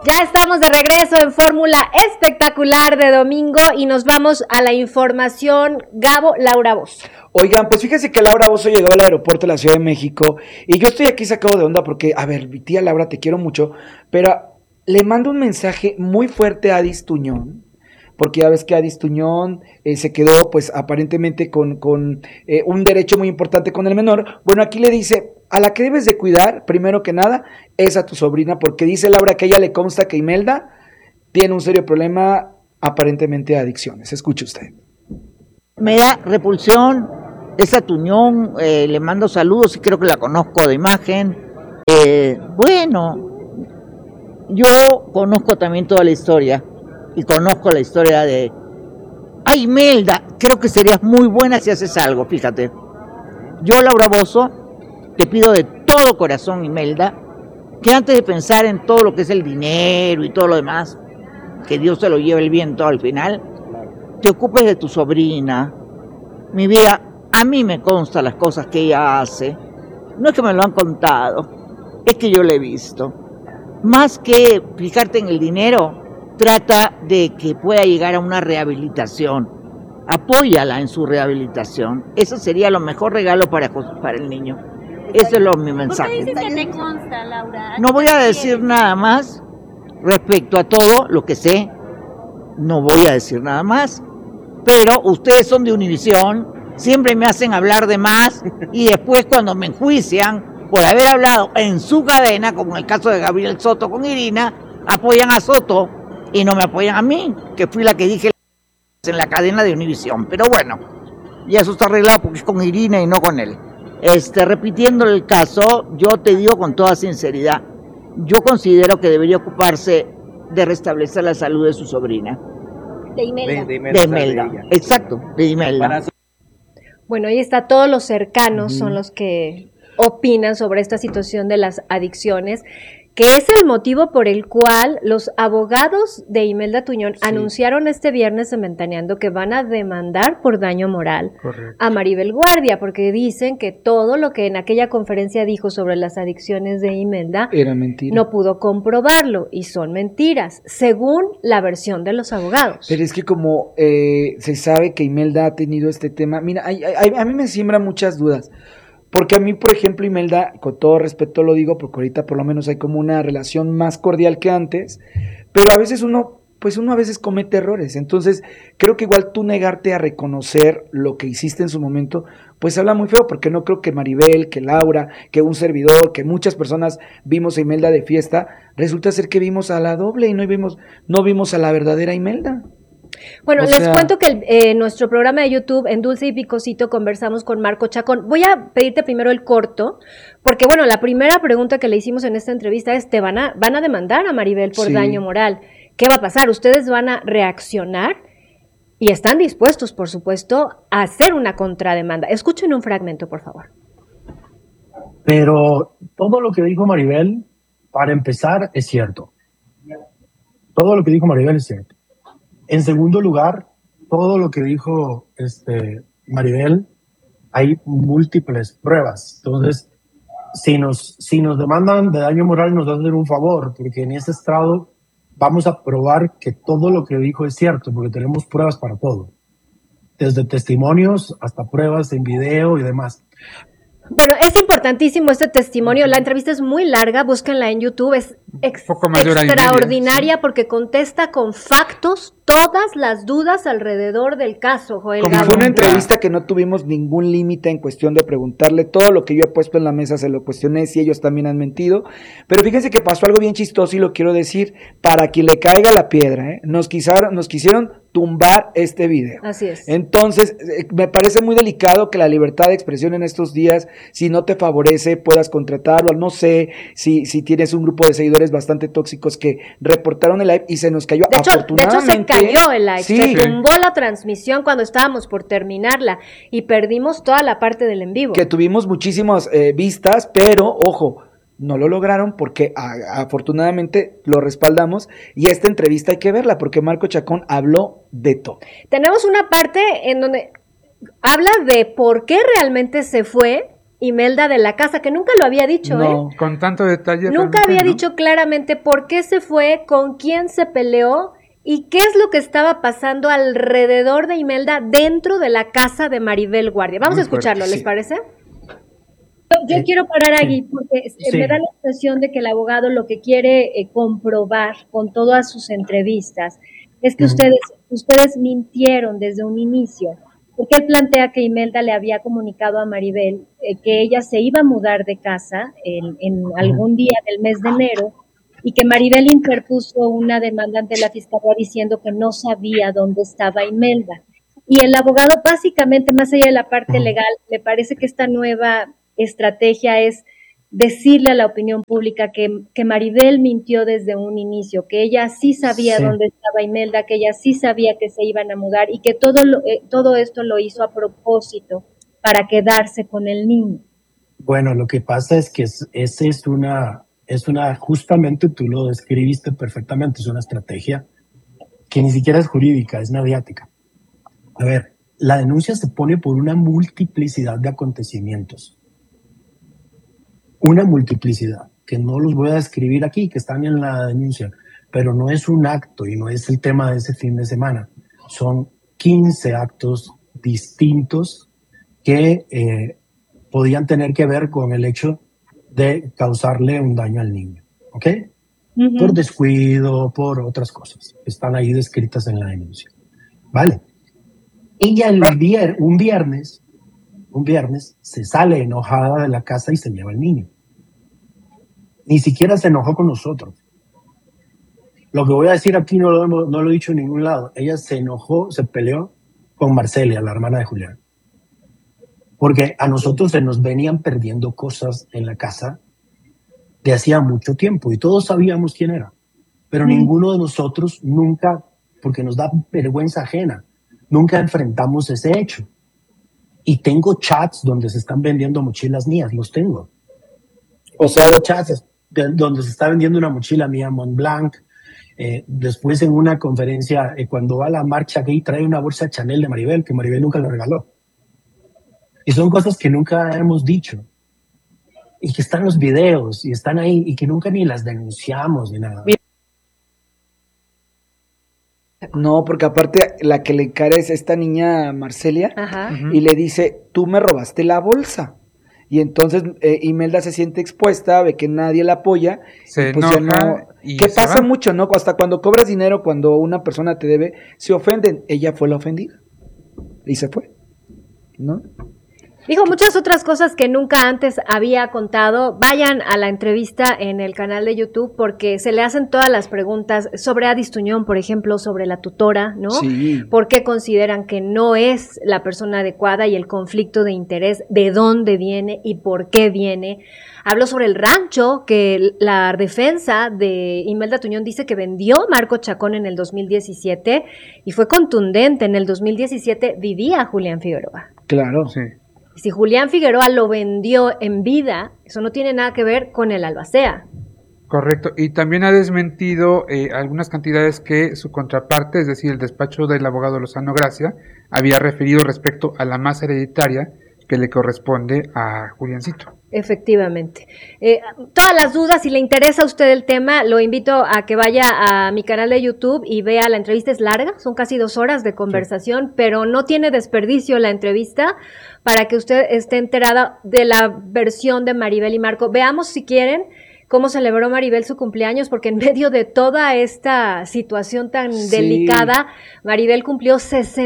Ya estamos de regreso en Fórmula Espectacular de domingo y nos vamos a la información. Gabo, Laura Bozzo. Oigan, pues fíjense que Laura Bozzo llegó al aeropuerto de la Ciudad de México y yo estoy aquí sacado de onda porque, a ver, mi tía Laura, te quiero mucho, pero le mando un mensaje muy fuerte a Adis Tuñón, porque ya ves que Adis Tuñón se quedó pues aparentemente con un derecho muy importante con el menor. Bueno, aquí le dice, a la que debes de cuidar, primero que nada, es a tu sobrina, porque dice Laura que a ella le consta que Imelda tiene un serio problema aparentemente de adicciones. Escuche usted. Me da repulsión esa Tuñón, le mando saludos y creo que la conozco de imagen. Bueno, yo conozco también toda la historia y conozco la historia de... Ay, Imelda, creo que serías muy buena si haces algo, fíjate. Yo, Laura Bozzo, te pido de todo corazón, Imelda, que antes de pensar en todo lo que es el dinero y todo lo demás, que Dios te lo lleve el viento al final, te ocupes de tu sobrina. Mi vida, a mí me consta las cosas que ella hace. No es que me lo han contado, es que yo lo he visto. Más que fijarte en el dinero, trata de que pueda llegar a una rehabilitación. Apóyala en su rehabilitación. Ese sería lo mejor regalo para el niño. Ese es mi mensaje. ¿Por qué dices que te consta, Laura? No voy a decir nada más respecto a todo lo que sé. No voy a decir nada más. Pero ustedes son de Univisión, siempre me hacen hablar de más y después cuando me enjuician por haber hablado en su cadena, como en el caso de Gabriel Soto con Irina, apoyan a Soto y no me apoyan a mí, que fui la que dije en la cadena de Univisión. Pero bueno, ya eso está arreglado porque es con Irina y no con él. Repitiendo el caso, yo te digo con toda sinceridad, yo considero que debería ocuparse de restablecer la salud de su sobrina. De Imelda. De Imelda, exacto, de Imelda. Bueno, ahí está, todos los cercanos son los que opinan sobre esta situación de las adicciones, que es el motivo por el cual los abogados de Imelda Tuñón anunciaron este viernes en Ventaneando que van a demandar por daño moral a Maribel Guardia, porque dicen que todo lo que en aquella conferencia dijo sobre las adicciones de Imelda era mentira. No pudo comprobarlo y son mentiras, según la versión de los abogados. Pero es que como se sabe que Imelda ha tenido este tema, mira, a mí me siembra muchas dudas. Porque a mí, por ejemplo, Imelda, con todo respeto lo digo, porque ahorita por lo menos hay como una relación más cordial que antes, pero a veces uno a veces comete errores. Entonces, creo que igual tú negarte a reconocer lo que hiciste en su momento, pues habla muy feo, porque no creo que Maribel, que Laura, que un servidor, que muchas personas vimos a Imelda de fiesta, resulta ser que vimos a la doble y no vimos a la verdadera Imelda. Bueno, les cuento que en nuestro programa de YouTube, en Dulce y Picosito, conversamos con Marco Chacón. Voy a pedirte primero el corto, porque bueno, la primera pregunta que le hicimos en esta entrevista es, van a demandar a Maribel por daño moral. ¿Qué va a pasar? ¿Ustedes van a reaccionar? Y están dispuestos, por supuesto, a hacer una contrademanda. Escuchen un fragmento, por favor. Pero todo lo que dijo Maribel, para empezar, es cierto. Todo lo que dijo Maribel es cierto. En segundo lugar, todo lo que dijo Maribel, hay múltiples pruebas. Entonces, si nos demandan de daño moral, nos hacen un favor, porque en ese estrado vamos a probar que todo lo que dijo es cierto, porque tenemos pruebas para todo. Desde testimonios hasta pruebas en video y demás. Bueno, es importantísimo este testimonio. La entrevista es muy larga, búsquenla en YouTube. Es extraordinaria porque contesta con factos todas las dudas alrededor del caso, Joel Como Gabo. fue una entrevista que no tuvimos ningún límite en cuestión de preguntarle, todo lo que yo he puesto en la mesa se lo cuestioné, si ellos también han mentido, pero fíjense que pasó algo bien chistoso y lo quiero decir, para quien le caiga la piedra, nos quisieron tumbar este video. Así es. Entonces, me parece muy delicado que la libertad de expresión en estos días, si no te favorece, puedas contratarlo, no sé si tienes un grupo de seguidores bastante tóxicos que reportaron el live y se nos cayó, de hecho, afortunadamente. Se cayó el live, se tumbó la transmisión cuando estábamos por terminarla y perdimos toda la parte del en vivo. Que tuvimos muchísimas vistas, pero ojo, no lo lograron porque afortunadamente lo respaldamos y esta entrevista hay que verla porque Marco Chacón habló de todo. Tenemos una parte en donde habla de por qué realmente se fue Imelda de la casa, que nunca lo había dicho, No. Con tanto detalle. Nunca realmente, había ¿no? dicho claramente por qué se fue, con quién se peleó y qué es lo que estaba pasando alrededor de Imelda dentro de la casa de Maribel Guardia. Vamos Muy a escucharlo, fuerte, ¿les sí. parece? Yo quiero parar aquí porque Sí. me da la impresión de que el abogado lo que quiere comprobar con todas sus entrevistas es que ustedes mintieron desde un inicio. Porque él plantea que Imelda le había comunicado a Maribel que ella se iba a mudar de casa en algún día del mes de enero y que Maribel interpuso una demanda ante la fiscalía diciendo que no sabía dónde estaba Imelda. Y el abogado básicamente, más allá de la parte legal, le parece que esta nueva estrategia es decirle a la opinión pública que Maribel mintió desde un inicio, que ella sí sabía Sí. dónde estaba Imelda, que ella sí sabía que se iban a mudar y que todo esto lo hizo a propósito para quedarse con el niño. Bueno, lo que pasa es que ese justamente tú lo describiste perfectamente, es una estrategia que ni siquiera es jurídica, es mediática. A ver, la denuncia se pone por una multiplicidad de acontecimientos. Una multiplicidad, que no los voy a describir aquí, que están en la denuncia, pero no es un acto y no es el tema de ese fin de semana. Son 15 actos distintos que podían tener que ver con el hecho de causarle un daño al niño, ¿ok? Por descuido, por otras cosas. Están ahí descritas en la denuncia. Vale. Ella un viernes se sale enojada de la casa y se lleva al niño. Ni siquiera se enojó con nosotros. Lo que voy a decir aquí no lo he dicho en ningún lado. Ella se enojó, se peleó con Marcelia, la hermana de Julián. Porque a nosotros se nos venían perdiendo cosas en la casa de hacía mucho tiempo y todos sabíamos quién era. Pero ninguno de nosotros nunca, porque nos da vergüenza ajena, nunca enfrentamos ese hecho. Y tengo chats donde se están vendiendo mochilas mías, los tengo. O sea, Tengo chats donde se está vendiendo una mochila mía Montblanc. Después en una conferencia, cuando va a la marcha gay, trae una bolsa Chanel de Maribel, que Maribel nunca le regaló. Y son cosas que nunca hemos dicho. Y que están los videos, y están ahí, y que nunca ni las denunciamos ni nada. no, porque aparte la que le encara es esta niña Marcelia Ajá. y le dice, tú me robaste la bolsa. Y entonces Imelda se siente expuesta, ve que nadie la apoya. Se y pues ya enoja no. y Que se pasa va. mucho, ¿no? Hasta cuando cobras dinero, cuando una persona te debe, se ofenden. Ella fue la ofendida. Y se fue. ¿No? Dijo muchas otras cosas que nunca antes había contado. Vayan a la entrevista en el canal de YouTube porque se le hacen todas las preguntas sobre Adis Tuñón, por ejemplo, sobre la tutora, ¿no? Sí. ¿Por qué consideran que no es la persona adecuada y el conflicto de interés, de dónde viene y por qué viene? Habló sobre el rancho que la defensa de Imelda Tuñón dice que vendió Marco Chacón en el 2017 y fue contundente. En el 2017 vivía Julián Figueroa. Claro. Sí. Si Julián Figueroa lo vendió en vida, eso no tiene nada que ver con el albacea. Correcto, y también ha desmentido algunas cantidades que su contraparte, es decir, el despacho del abogado Lozano Gracia, había referido respecto a la masa hereditaria que le corresponde a Juliancito. Efectivamente. Todas las dudas, si le interesa a usted el tema, lo invito a que vaya a mi canal de YouTube y vea la entrevista. Es larga, son casi 2 horas de conversación, pero no tiene desperdicio la entrevista para que usted esté enterada de la versión de Maribel y Marco. Veamos, si quieren, cómo celebró Maribel su cumpleaños, porque en medio de toda esta situación tan delicada, Maribel cumplió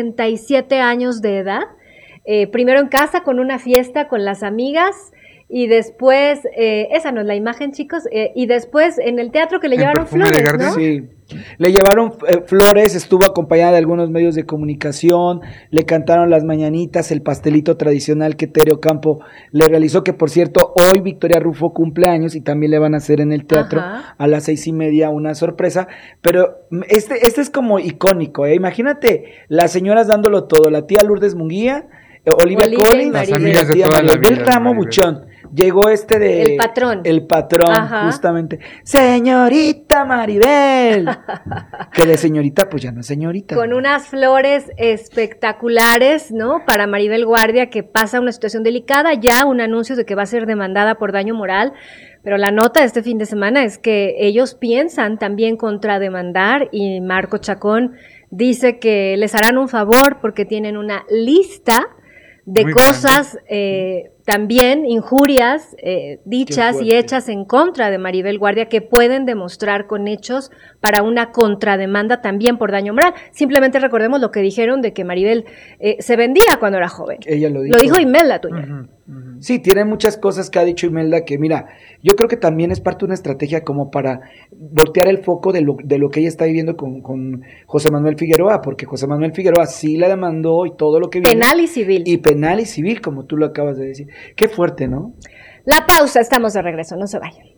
67 años de edad. Primero en casa con una fiesta con las amigas y después, esa no es la imagen, chicos, y después en el teatro que le En llevaron Perfume de flores, Gardel. ¿no? Sí, le llevaron flores, estuvo acompañada de algunos medios de comunicación, le cantaron las mañanitas, el pastelito tradicional que Tere Ocampo le realizó, que por cierto, hoy Victoria Rufo cumple años y también le van a hacer en el teatro Ajá. a las 6:30 una sorpresa, pero este es como icónico, imagínate las señoras dándolo todo, la tía Lourdes Munguía, Olivia Olivia y Collins, Maribel. Las amigas de la tía toda la Maribel vida, Ramo Maribel. Buchón, Llegó de... El patrón. El patrón, Ajá. justamente. Señorita Maribel. Que de señorita, pues ya no es señorita. Con unas flores espectaculares, ¿no? Para Maribel Guardia, que pasa una situación delicada, ya un anuncio de que va a ser demandada por daño moral, pero la nota de este fin de semana es que ellos piensan también contrademandar y Marco Chacón dice que les harán un favor porque tienen una lista de Muy cosas, también injurias dichas y fuerte. hechas en contra de Maribel Guardia que pueden demostrar con hechos para una contrademanda también por daño moral. Simplemente recordemos lo que dijeron de que Maribel se vendía cuando era joven. Ella lo dijo. Lo dijo Imelda Tuñón. Ujú, ujú. Sí, tiene muchas cosas que ha dicho Imelda que, mira, yo creo que también es parte de una estrategia como para voltear el foco de lo que ella está viviendo con José Manuel Figueroa, porque José Manuel Figueroa sí la demandó y todo lo que viene. Penal y civil. Y penal y civil, como tú lo acabas de decir. Qué fuerte, ¿no? La pausa, estamos de regreso, no se vayan.